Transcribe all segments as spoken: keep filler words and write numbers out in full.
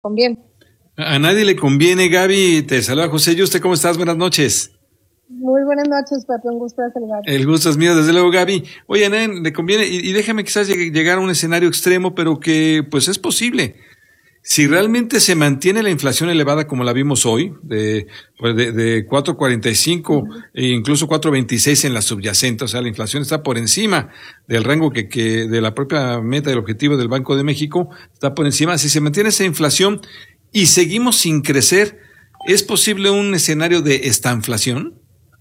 conviene. A nadie le conviene, Gaby. Te saluda José Yuste. ¿Cómo estás? Buenas noches. Muy buenas noches, Pepe. Un gusto de saludar. El gusto es mío, desde luego, Gaby. Oye, a nadie le conviene, y, y déjame quizás llegar a un escenario extremo, pero que pues es posible. Si realmente se mantiene la inflación elevada como la vimos hoy, de, pues de, de cuatro cuarenta y cinco uh-huh. e incluso cuatro veintiséis en la subyacente, o sea, la inflación está por encima del rango que, que de la propia meta del objetivo del Banco de México, está por encima. Si se mantiene esa inflación y seguimos sin crecer, ¿es posible un escenario de estanflación?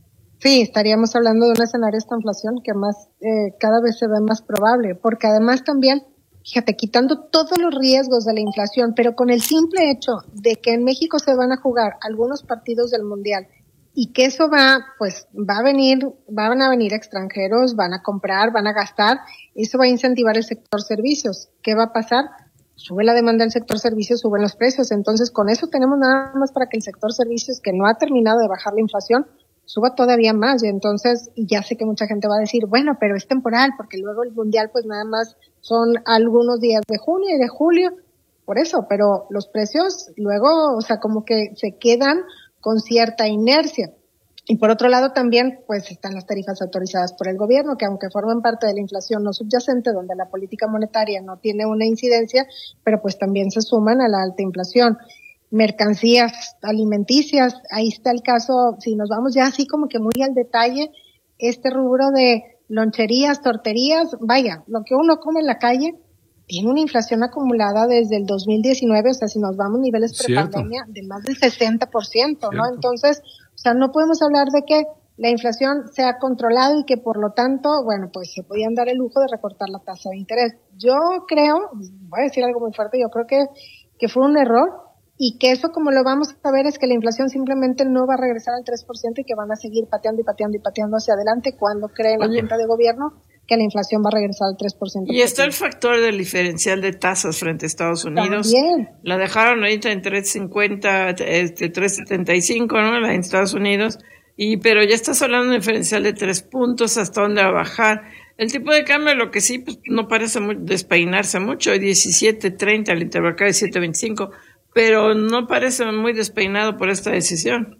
Sí, estaríamos hablando de un escenario de estanflación que más eh, cada vez se ve más probable, porque además también, fíjate, quitando todos los riesgos de la inflación, pero con el simple hecho de que en México se van a jugar algunos partidos del Mundial y que eso va, pues va a venir, van a venir extranjeros, van a comprar, van a gastar, eso va a incentivar el sector servicios. ¿Qué va a pasar? Sube la demanda del sector servicios, suben los precios. Entonces, con eso tenemos nada más para que el sector servicios, que no ha terminado de bajar la inflación, suba todavía más. Y entonces, y ya sé que mucha gente va a decir, bueno, pero es temporal, porque luego el Mundial pues nada más son algunos días de junio y de julio, por eso, pero los precios luego, o sea, como que se quedan con cierta inercia. Y por otro lado también, pues están las tarifas autorizadas por el gobierno, que aunque forman parte de la inflación no subyacente, donde la política monetaria no tiene una incidencia, pero pues también se suman a la alta inflación. Mercancías alimenticias, ahí está el caso, si nos vamos ya así como que muy al detalle, este rubro de loncherías, torterías, vaya, lo que uno come en la calle tiene una inflación acumulada desde el dos mil diecinueve, o sea, si nos vamos a niveles prepandemia, de más del sesenta por ciento, ¿no? Cierto. Entonces, o sea, no podemos hablar de que la inflación se ha controlado y que por lo tanto, bueno, pues se podían dar el lujo de recortar la tasa de interés. Yo creo, voy a decir algo muy fuerte, yo creo que, que fue un error, y que eso, como lo vamos a ver, es que la inflación simplemente no va a regresar al tres por ciento y que van a seguir pateando y pateando y pateando hacia adelante cuando cree la Junta de Gobierno que la inflación va a regresar al tres por ciento. Y está el factor del diferencial de tasas frente a Estados Unidos. También. La dejaron ahorita en tres cincuenta, este, tres setenta y cinco, ¿no? La en Estados Unidos. Y, pero ya estás hablando de un diferencial de tres puntos, hasta dónde va a bajar. El tipo de cambio, lo que sí, pues no parece muy, despeinarse mucho, diecisiete treinta, el interbancario de siete veinticinco, pero no parece muy despeinado por esta decisión.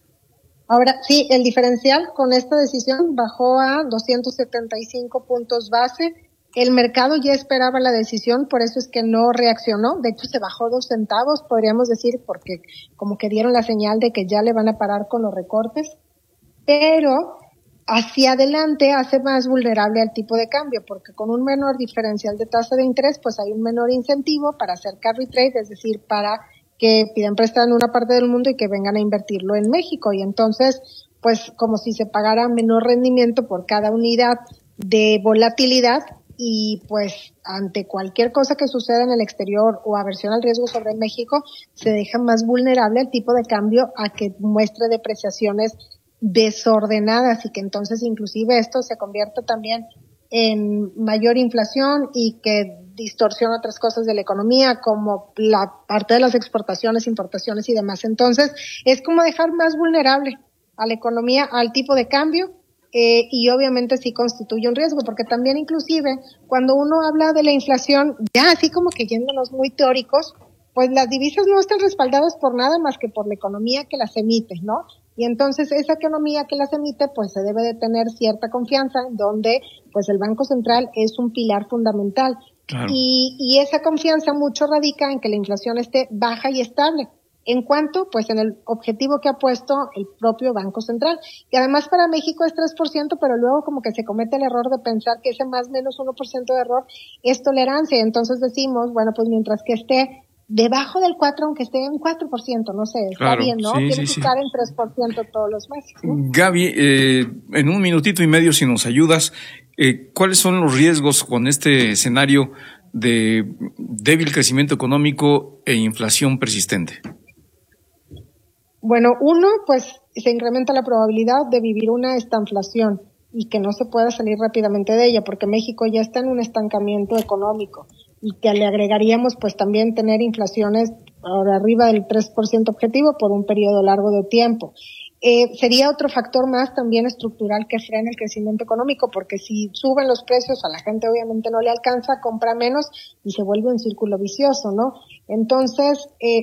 Ahora, sí, el diferencial con esta decisión bajó a doscientos setenta y cinco puntos base. El mercado ya esperaba la decisión, por eso es que no reaccionó. De hecho, se bajó dos centavos, podríamos decir, porque como que dieron la señal de que ya le van a parar con los recortes. Pero hacia adelante hace más vulnerable al tipo de cambio, porque con un menor diferencial de tasa de interés, pues hay un menor incentivo para hacer carry trade, es decir, para que pidan prestado en una parte del mundo y que vengan a invertirlo en México. Y entonces, pues como si se pagara menor rendimiento por cada unidad de volatilidad, y pues ante cualquier cosa que suceda en el exterior o aversión al riesgo sobre México, se deja más vulnerable el tipo de cambio a que muestre depreciaciones desordenadas, y que entonces inclusive esto se convierta también en mayor inflación y que distorsiona otras cosas de la economía, como la parte de las exportaciones, importaciones y demás. Entonces, es como dejar más vulnerable a la economía, al tipo de cambio, eh, y obviamente sí constituye un riesgo, porque también inclusive cuando uno habla de la inflación, ya así como que yéndonos muy teóricos, pues las divisas no están respaldadas por nada más que por la economía que las emite, ¿no? Y entonces esa economía que las emite, pues se debe de tener cierta confianza, donde pues el Banco Central es un pilar fundamental. Claro. Y, y esa confianza mucho radica en que la inflación esté baja y estable. ¿En cuanto? Pues en el objetivo que ha puesto el propio Banco Central. Y además para México es tres por ciento, pero luego como que se comete el error de pensar que ese más menos uno por ciento de error es tolerancia. Entonces decimos, bueno, pues mientras que esté debajo del cuatro, aunque esté en cuatro por ciento, no sé, está claro, bien, ¿no? Sí, Tiene sí, que sí. estar en tres por ciento todos los meses, ¿no? Gaby, eh, en un minutito y medio, si nos ayudas, eh, ¿cuáles son los riesgos con este escenario de débil crecimiento económico e inflación persistente? Bueno, uno, pues se incrementa la probabilidad de vivir una estanflación y que no se pueda salir rápidamente de ella, porque México ya está en un estancamiento económico, y que le agregaríamos pues también tener inflaciones por arriba del tres por ciento objetivo por un periodo largo de tiempo. eh, sería otro factor más también estructural que frena el crecimiento económico, porque si suben los precios, a la gente obviamente no le alcanza, compra menos y se vuelve un círculo vicioso, ¿no? Entonces, eh,